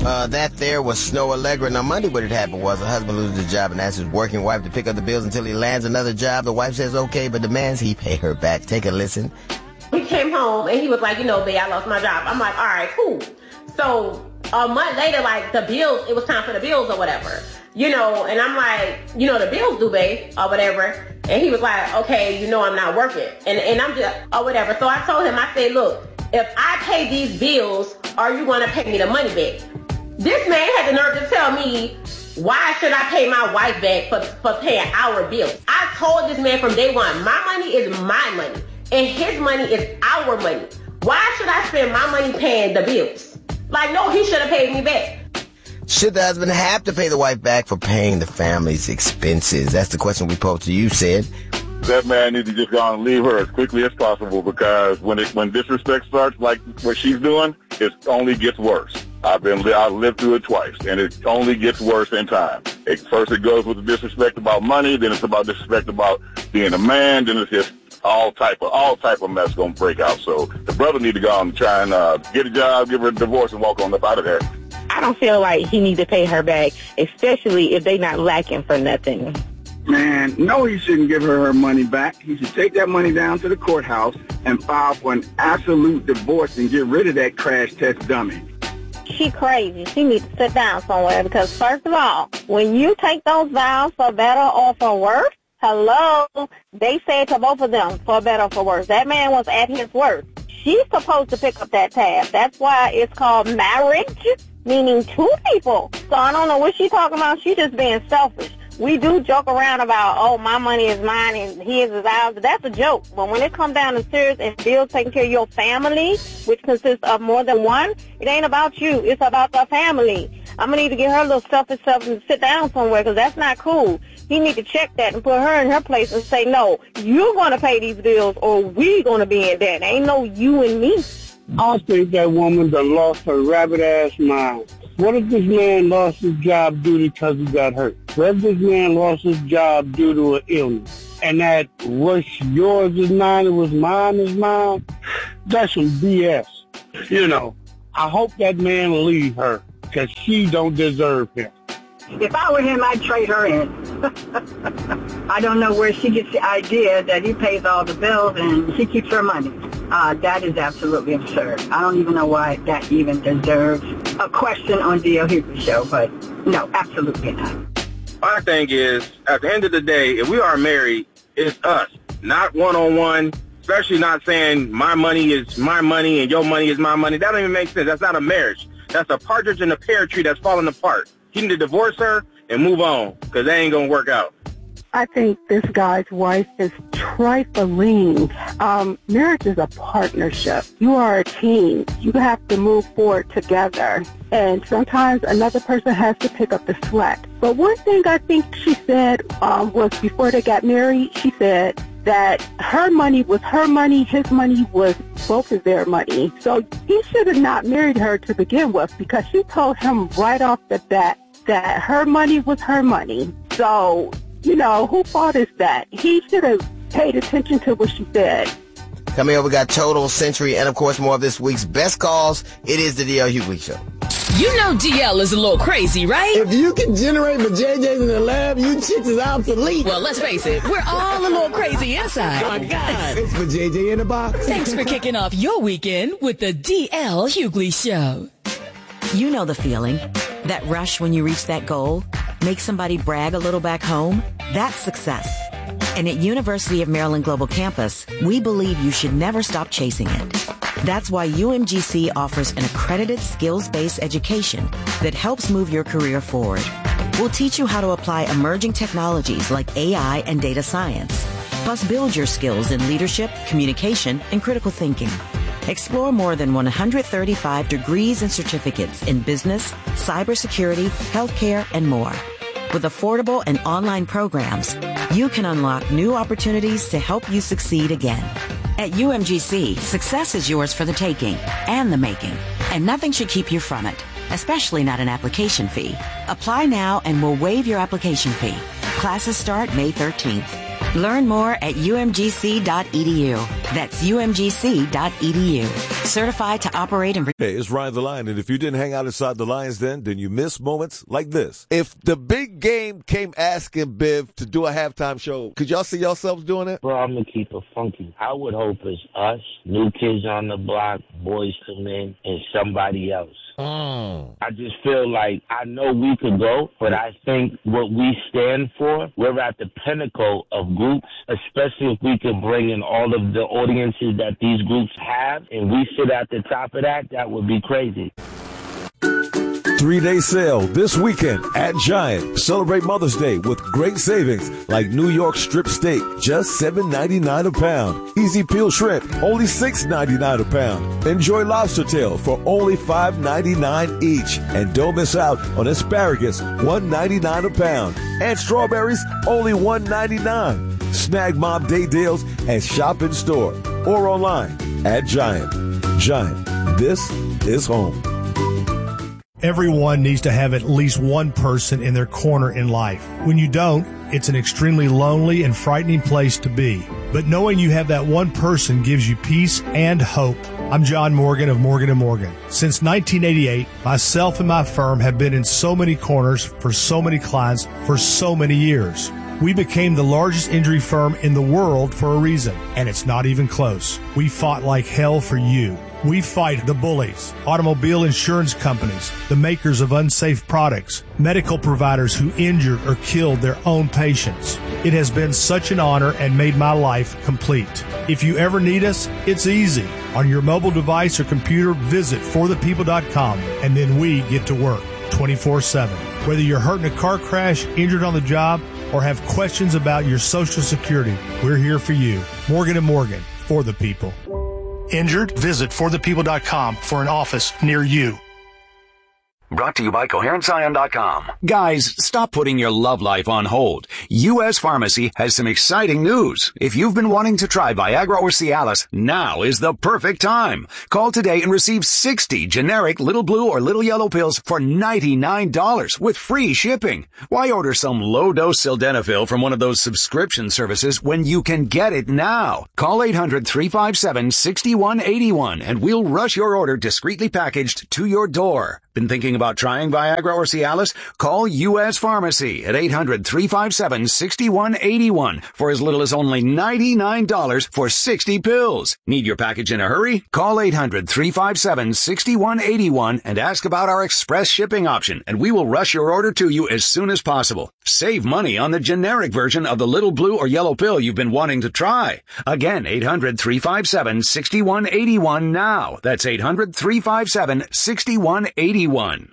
That there was Snow Allegra. Now, Monday what had happened was a husband loses his job and asks his working wife to pick up the bills until he lands another job. The wife says okay, but demands he pay her back. Take a listen. He came home and he was like, babe, I lost my job. I'm like, all right, cool. So a month later, like, the bills, it was time for the bills or whatever. And I'm like, the bills due, babe, or whatever. And he was like, okay, I'm not working. And I'm just, or whatever. So I told him, I said, look, if I pay these bills, are you going to pay me the money back? This man had the nerve to tell me, why should I pay my wife back for paying our bills? I told this man from day one, my money is my money, and his money is our money. Why should I spend my money paying the bills? Like, no, he should have paid me back. Should the husband have to pay the wife back for paying the family's expenses? That's the question we posed to you, Sid. That man needs to just go on and leave her as quickly as possible, because when disrespect starts, like what she's doing, it only gets worse. I've lived through it twice, and it only gets worse in time. First it goes with the disrespect about money, then it's about disrespect about being a man, then it's just all type of mess gonna break out. So the brother need to go on and try and get a job, give her a divorce, and walk on up out of there. I don't feel like he needs to pay her back, especially if they not lacking for nothing. Man, no, he shouldn't give her money back. He should take that money down to the courthouse and file for an absolute divorce and get rid of that crash test dummy. She crazy. She needs to sit down somewhere, because first of all, when you take those vows for better or for worse, hello, they said to both of them, for better or for worse. That man was at his worst. She's supposed to pick up that tab. That's why it's called marriage, meaning two people. So I don't know what she's talking about. She's just being selfish. We do joke around about, oh, my money is mine and his is ours. That's a joke. But when it comes down to serious and bills taking care of your family, which consists of more than one, it ain't about you. It's about the family. I'm going to need to get her little selfish self and sit down somewhere, because that's not cool. He need to check that and put her in her place and say, no, you're going to pay these bills or we going to be in debt. Ain't no you and me. I think that woman done lost her rabbit-ass mind. What if this man lost his job due to because he got hurt? What if this man lost his job due to an illness? And that what's yours is mine and what's mine is mine? That's some BS. I hope that man will leave her, because she don't deserve him. If I were him, I'd trade her in. I don't know where she gets the idea that he pays all the bills and she keeps her money. That is absolutely absurd. I don't even know why that even deserves a question on D.L. Hughley Show, but no, absolutely not. My thing is, at the end of the day, if we are married, it's us, not one-on-one, especially not saying my money is my money and your money is my money. That don't even make sense. That's not a marriage. That's a partridge in a pear tree that's falling apart. You need to divorce her and move on, because that ain't going to work out. I think this guy's wife is trifling. Marriage is a partnership. You are a team. You have to move forward together. And sometimes another person has to pick up the slack. But one thing I think she said was before they got married, she said that her money was her money, his money was both of their money. So he should have not married her to begin with, because she told him right off the bat that her money was her money. So, whose fault is that? He should have paid attention to what she said. Coming up, we got Total Century and, of course, more of this week's best calls. It is the D.L. Hughley Show. You know DL is a little crazy, right? If you can generate JJs in the lab, you chicks is obsolete. Well, let's face it, we're all a little crazy inside. Oh, my God. It's for JJ in the box. Thanks for kicking off your weekend with the DL Hughley Show. You know the feeling. That rush when you reach that goal. Make somebody brag a little back home. That's success. And at University of Maryland Global Campus, we believe you should never stop chasing it. That's why UMGC offers an accredited skills-based education that helps move your career forward. We'll teach you how to apply emerging technologies like AI and data science, plus build your skills in leadership, communication, and critical thinking. Explore more than 135 degrees and certificates in business, cybersecurity, healthcare, and more. With affordable and online programs, you can unlock new opportunities to help you succeed again. At UMGC, success is yours for the taking and the making, and nothing should keep you from it, especially not an application fee. Apply now and we'll waive your application fee. Classes start May 13th. Learn more at umgc.edu. That's umgc.edu. Certified to operate in... Hey, it's Ryan the Lion, and if you didn't hang out inside the Lions Den, then you miss moments like this. If the big game came asking Biv to do a halftime show, could y'all see yourselves doing it? Bro, I'm going to keep it funky. I would hope it's us, New Kids on the Block, Boys to Men, and somebody else. I just feel like I know we could go, but I think what we stand for, we're at the pinnacle of groups, especially if we could bring in all of the audiences that these groups have, and we sit at the top of that would be crazy. 3-day sale this weekend at Giant. Celebrate Mother's Day with great savings like New York strip steak, just $7.99 a pound. Easy peel shrimp, only $6.99 a pound. Enjoy lobster tail for only $5.99 each. And don't miss out on asparagus, $1.99 a pound. And strawberries, only $1.99. Snag Mom Day deals and shop in store or online at Giant. Giant, this is home. Everyone needs to have at least one person in their corner in life. When you don't, it's an extremely lonely and frightening place to be. But knowing you have that one person gives you peace and hope. I'm John Morgan of Morgan & Morgan. Since 1988, myself and my firm have been in so many corners for so many clients for so many years. We became the largest injury firm in the world for a reason, and it's not even close. We fought like hell for you. We fight the bullies, automobile insurance companies, the makers of unsafe products, medical providers who injured or killed their own patients. It has been such an honor and made my life complete. If you ever need us, it's easy. On your mobile device or computer, visit forthepeople.com, and then we get to work 24/7. Whether you're hurt in a car crash, injured on the job, or have questions about your Social Security, we're here for you. Morgan & Morgan, for the people. Injured? Visit forthepeople.com for an office near you. Brought to you by CoherentScion.com. Guys, stop putting your love life on hold. U.S. Pharmacy has some exciting news. If you've been wanting to try Viagra or Cialis, now is the perfect time. Call today and receive 60 generic little blue or little yellow pills for $99 with free shipping. Why order some low-dose sildenafil from one of those subscription services when you can get it now? Call 800-357-6181 and we'll rush your order discreetly packaged to your door. Been thinking about trying Viagra or Cialis? Call U.S. Pharmacy at 800-357-6181 for as little as only $99 for 60 pills. Need your package in a hurry? Call 800-357-6181 and ask about our express shipping option, and we will rush your order to you as soon as possible. Save money on the generic version of the little blue or yellow pill you've been wanting to try. Again, 800-357-6181 now. That's 800-357-6181.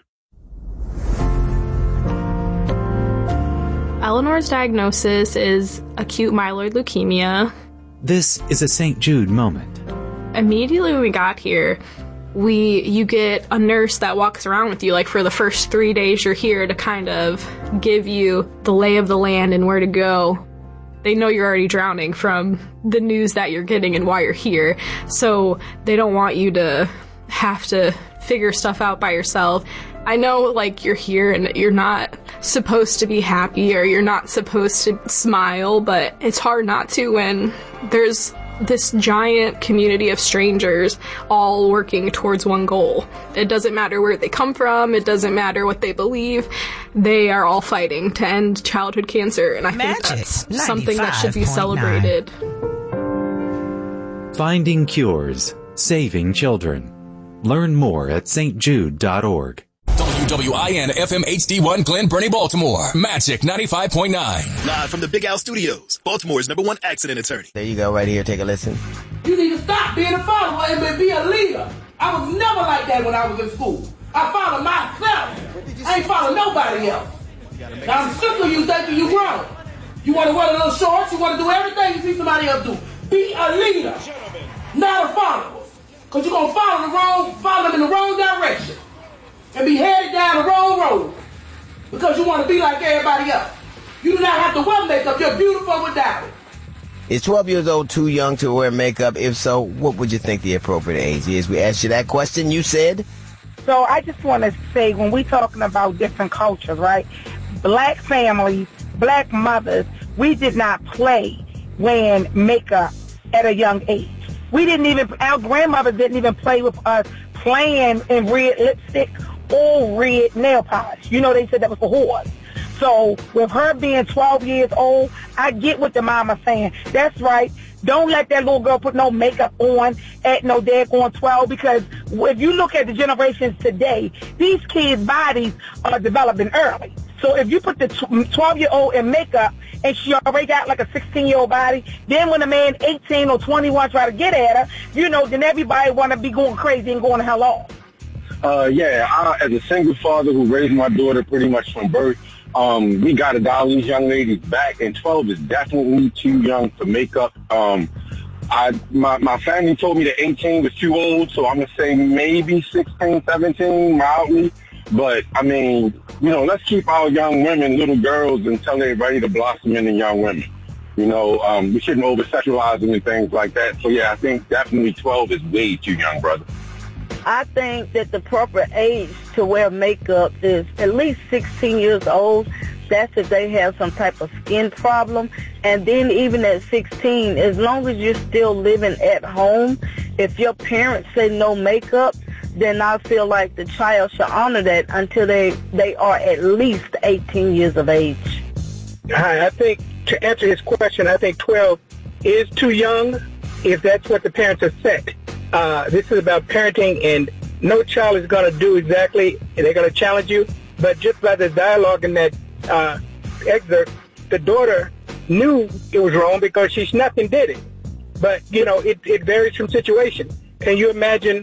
Eleanor's diagnosis is acute myeloid leukemia. This is a St. Jude moment. Immediately when we got here, you get a nurse that walks around with you, like for the first 3 days you're here, to kind of give you the lay of the land and where to go. They know you're already drowning from the news that you're getting and why you're here, so they don't want you to have to figure stuff out by yourself. I know, like, you're here and you're not supposed to be happy or you're not supposed to smile, but it's hard not to when there's this giant community of strangers all working towards one goal. It doesn't matter where they come from, it doesn't matter what they believe, they are all fighting to end childhood cancer, and I think that's something that should be celebrated. Finding cures, saving children. Learn more at stjude.org. WWIN FM HD1 Glen Burnie, Baltimore. Magic 95.9. Live from the Big Al Studios, Baltimore's #1 accident attorney. There you go, right here. Take a listen. You need to stop being a follower and be a leader. I was never like that when I was in school. I followed myself. I ain't follow nobody else. Now I'm sick of you thinking you grown. You want to wear a little shorts. You want to do everything you see somebody else do. Be a leader, not a follower. Because you're going to follow them in the wrong direction. And be headed down the wrong road. Because you want to be like everybody else. You do not have to wear makeup. You're beautiful without it. Is 12 years old too young to wear makeup? If so, what would you think the appropriate age is? We asked you that question. You said? So I just want to say, when we're talking about different cultures, right? Black families, black mothers, we did not play wearing makeup at a young age. Our grandmother didn't even play with us playing in red lipstick or red nail polish. You know, they said that was for whores. So with her being 12 years old, I get what the mama's saying. That's right. Don't let that little girl put no makeup on at no daggone 12, because if you look at the generations today, these kids' bodies are developing early. So if you put the 12-year-old in makeup and she already got like a 16-year-old body, then when a man 18 or 21 try to get at her, you know, then everybody want to be going crazy and going to hell off. As a single father who raised my daughter pretty much from birth, we got to dial these young ladies back, and 12 is definitely too young for makeup. My family told me that 18 was too old, so I'm going to say maybe 16, 17, mildly. But, I mean, you know, let's keep our young women, little girls, until they're ready to blossom into young women. You know, we shouldn't over-sexualize them and things like that. So, yeah, I think definitely 12 is way too young, brother. I think that the proper age to wear makeup is at least 16 years old. That's if they have some type of skin problem. And then even at 16, as long as you're still living at home, if your parents say no makeup, then I feel like the child should honor that until they are at least 18 years of age. Hi, I think to answer his question, I think 12 is too young if that's what the parents have set. This is about parenting, and no child is going to do exactly, they're going to challenge you, but just by the dialogue in that excerpt, the daughter knew it was wrong because she snuck and did it. But, you know, it varies from situation. Can you imagine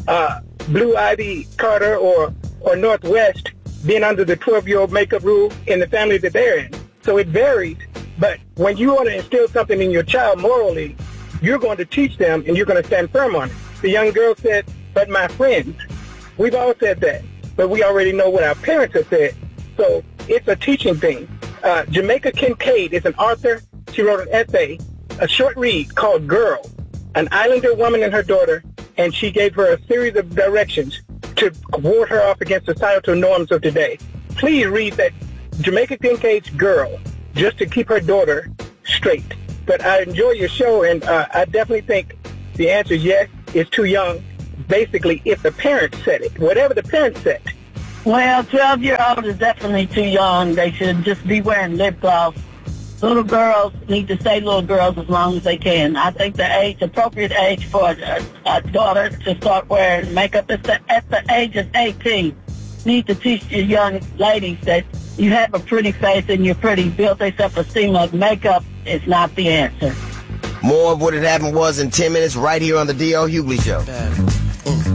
Blue Ivy Carter or Northwest being under the 12-year-old makeup rule in the family that they're in? So it varies, but when you want to instill something in your child morally, you're going to teach them and you're going to stand firm on it. The young girl said, but my friends, we've all said that, but we already know what our parents have said. So it's a teaching thing. Jamaica Kincaid is an author. She wrote an essay, a short read called Girl, an Islander woman and her daughter, and she gave her a series of directions to ward her off against societal norms of today. Please read that Jamaica Kincaid's Girl, just to keep her daughter straight. But I enjoy your show, and I definitely think the answer is yes, it's too young. Basically, if the parents said it, whatever the parents said. Well, 12-year-old is definitely too young. They should just be wearing lip gloss. Little girls need to stay little girls as long as they can. I think the appropriate age for a daughter to start wearing makeup is at the age of 18. Need to teach your young ladies that you have a pretty face and you're pretty, built their self-esteem up. Makeup is not the answer. More of what had happened was in 10 minutes right here on the D.L. Hughley Show.